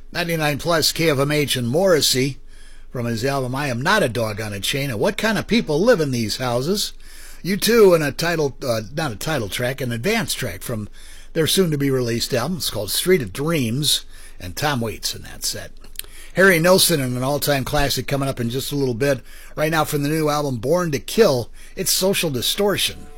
99 plus KFMH and Morrissey from his album I Am Not a Dog on a Chain. And what kind of people live in these houses? U2 in a title, not a title track, an advance track from their soon-to-be-released album. It's called Street of Dreams, and Tom Waits in that set. Harry Nilsson in an all-time classic coming up in just a little bit. Right now from the new album Born to Kill, it's Social Distortion.